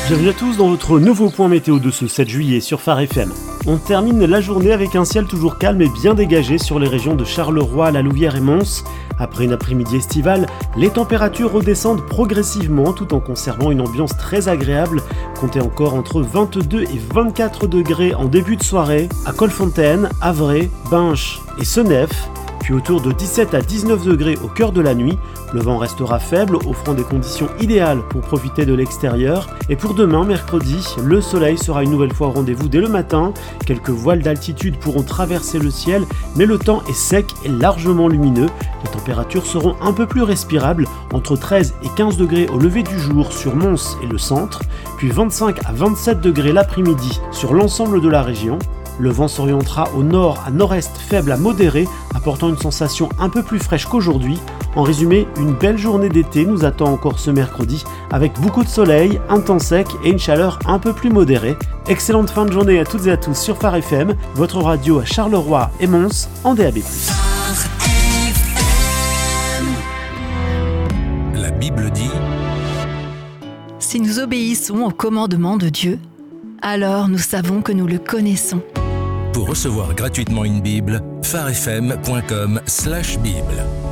Bienvenue à tous dans votre nouveau point météo de ce 7 juillet sur Phare FM. On termine la journée avec un ciel toujours calme et bien dégagé sur les régions de Charleroi, La Louvière et Mons. Après une après-midi estivale, les températures redescendent progressivement tout en conservant une ambiance très agréable. Comptez encore entre 22 et 24 degrés en début de soirée à Colfontaine, Avray, Binche et Senef. Puis autour de 17 à 19 degrés au cœur de la nuit. Le vent restera faible, offrant des conditions idéales pour profiter de l'extérieur. Et pour demain, mercredi, le soleil sera une nouvelle fois au rendez-vous dès le matin. Quelques voiles d'altitude pourront traverser le ciel, mais le temps est sec et largement lumineux. Les températures seront un peu plus respirables, entre 13 et 15 degrés au lever du jour sur Mons et le centre, puis 25 à 27 degrés l'après-midi sur l'ensemble de la région. Le vent s'orientera au nord à nord-est faible à modéré, apportant une sensation un peu plus fraîche qu'aujourd'hui. En résumé, une belle journée d'été nous attend encore ce mercredi, avec beaucoup de soleil, un temps sec et une chaleur un peu plus modérée. Excellente fin de journée à toutes et à tous sur Phare FM, votre radio à Charleroi et Mons en DAB+. La Bible dit: Si nous obéissons aux commandements de Dieu, alors nous savons que nous le connaissons. Pour recevoir gratuitement une Bible, pharefm.com/Bible.